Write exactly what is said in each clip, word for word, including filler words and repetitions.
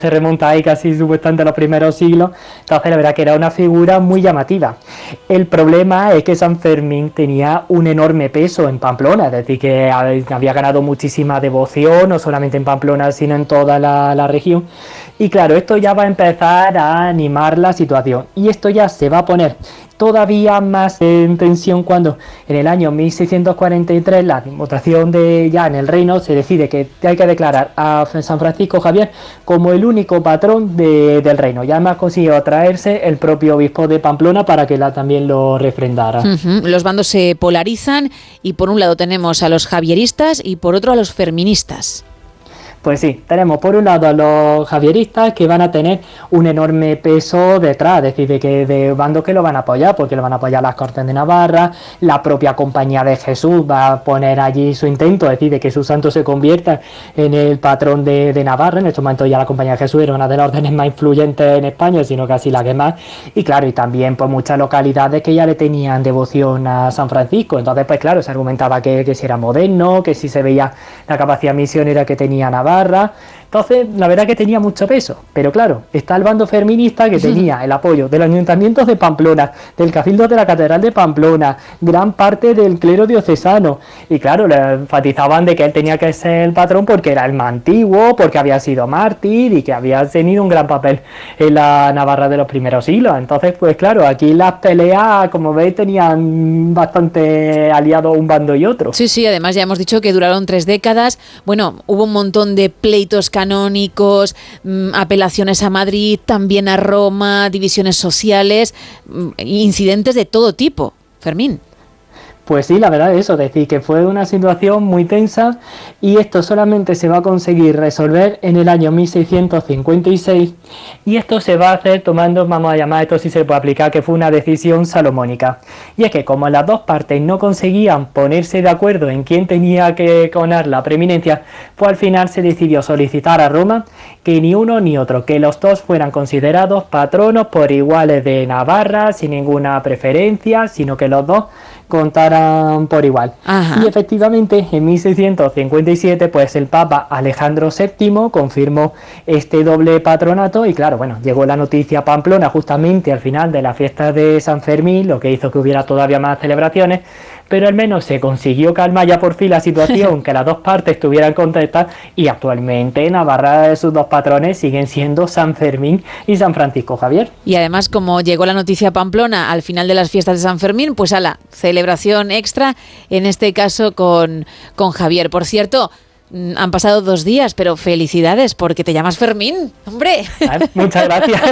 se remonta ahí casi supuestamente a los primeros siglos, entonces la verdad que era una figura muy llamativa. El problema es que San Fermín tenía un enorme peso en Pamplona, es decir, que había ganado muchísima devoción, no solamente en Pamplona, sino en toda la, la región, y claro, esto ya va a empezar a animar la situación, y esto ya se va a poner todavía más en tensión cuando en el año mil seiscientos cuarenta y tres la votación de ya en el reino se decide que hay que declarar a San Francisco Javier como el único patrón de, del reino. Ya además consiguió traerse el propio obispo de Pamplona para que la, también lo refrendara. Uh-huh. Los bandos se polarizan y por un lado tenemos a los javieristas y por otro a los ferministas. Pues sí, tenemos por un lado a los javieristas que van a tener un enorme peso detrás, es decir, de que de bandos que lo van a apoyar, porque lo van a apoyar las Cortes de Navarra, la propia Compañía de Jesús va a poner allí su intento, es decir, de que su santo se convierta en el patrón de, de Navarra. En este momento ya la Compañía de Jesús era una de las órdenes más influyentes en España, sino casi la que más, y claro, y también pues muchas localidades que ya le tenían devoción a San Francisco, entonces pues claro, se argumentaba que, que si era moderno, que si se veía la capacidad misionera que tenía Navarra. Entonces, la verdad que tenía mucho peso, pero claro, está el bando ferminista que tenía el apoyo del Ayuntamiento de Pamplona, del Cabildo de la Catedral de Pamplona, gran parte del clero diocesano, y claro, le enfatizaban de que él tenía que ser el patrón porque era el más antiguo, porque había sido mártir y que había tenido un gran papel en la Navarra de los primeros siglos. Entonces, pues claro, aquí las peleas, como veis, tenían bastante aliados un bando y otro. Sí, sí, además ya hemos dicho que duraron tres décadas, bueno, hubo un montón de pleitos canónicos, mmm, apelaciones a Madrid, también a Roma, divisiones sociales, mmm, incidentes de todo tipo. Fermín. Pues sí, la verdad es eso, es decir, que fue una situación muy tensa y esto solamente se va a conseguir resolver en el año mil seiscientos cincuenta y seis y esto se va a hacer tomando, vamos a llamar esto si se puede aplicar, que fue una decisión salomónica. Y es que como las dos partes no conseguían ponerse de acuerdo en quién tenía que ganar la preeminencia, pues al final se decidió solicitar a Roma que ni uno ni otro, que los dos fueran considerados patronos por iguales de Navarra, sin ninguna preferencia, sino que los dos contaran por igual. Ajá. Y efectivamente en mil seiscientos cincuenta y siete pues el Papa Alejandro séptimo confirmó este doble patronato y claro, bueno, llegó la noticia a Pamplona justamente al final de la fiesta de San Fermín, lo que hizo que hubiera todavía más celebraciones, pero al menos se consiguió calmar ya por fin la situación, que las dos partes estuvieran contentas y actualmente Navarra, sus dos patrones siguen siendo San Fermín y San Francisco Javier. Y además, como llegó la noticia a Pamplona al final de las fiestas de San Fermín, pues a la celebración extra, en este caso con, con Javier. Por cierto, han pasado dos días, pero felicidades porque te llamas Fermín, hombre. Ay, muchas gracias.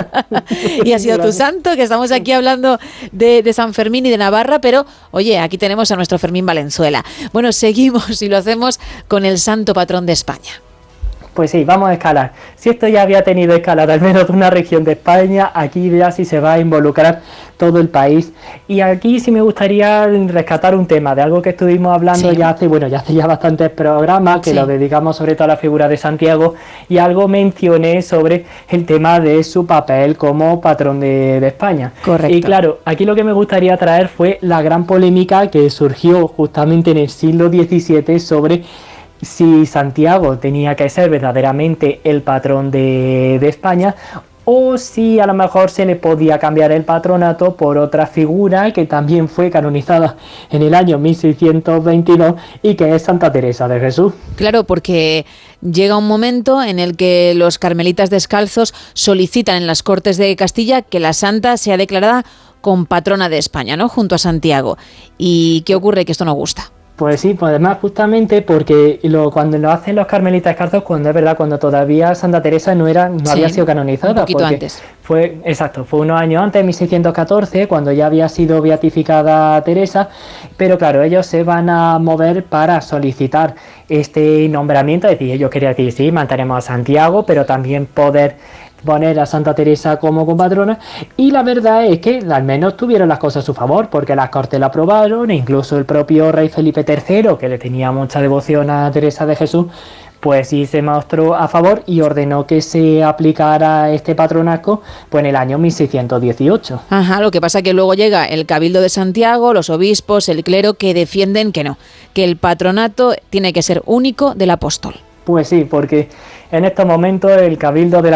Y ha sido tu santo, que estamos aquí hablando de, de San Fermín y de Navarra, pero oye, aquí tenemos a nuestro Fermín Valenzuela. Bueno, seguimos y lo hacemos con el santo patrón de España. Pues sí, vamos a escalar. Si esto ya había tenido escalada al menos de una región de España, aquí ya sí se va a involucrar todo el país. Y aquí sí me gustaría rescatar un tema de algo que estuvimos hablando sí. ya hace, bueno, ya hace ya bastantes programas que sí. lo dedicamos sobre todo a la figura de Santiago y algo mencioné sobre el tema de su papel como patrón de, de España. Correcto. Y claro, aquí lo que me gustaría traer fue la gran polémica que surgió justamente en el siglo diecisiete sobre si Santiago tenía que ser verdaderamente el patrón de, de España o si a lo mejor se le podía cambiar el patronato por otra figura que también fue canonizada en el año mil seiscientos veintidós y que es Santa Teresa de Jesús. Claro, porque llega un momento en el que los carmelitas descalzos solicitan en las Cortes de Castilla que la santa sea declarada compatrona de España, ¿no? Junto a Santiago. ¿Y qué ocurre? Que esto no gusta. Pues sí, pues además justamente porque lo, cuando lo hacen los carmelitas descalzos, cuando es verdad, cuando todavía Santa Teresa no era, no sí, había sido canonizada. Un poquito antes. Fue, exacto, fue unos años antes, mil seiscientos catorce, cuando ya había sido beatificada Teresa, pero claro, ellos se van a mover para solicitar este nombramiento, es decir, ellos querían decir, sí, mantenemos a Santiago, pero también poder poner a Santa Teresa como compatrona, y la verdad es que al menos tuvieron las cosas a su favor, porque las Cortes la aprobaron, e incluso el propio rey Felipe tercero, que le tenía mucha devoción a Teresa de Jesús, pues sí se mostró a favor y ordenó que se aplicara este patronazgo pues en el año mil seiscientos dieciocho. Ajá, lo que pasa que luego llega el Cabildo de Santiago, los obispos, el clero, que defienden que no, que el patronato tiene que ser único del apóstol. Pues sí, porque en estos momentos el Cabildo de la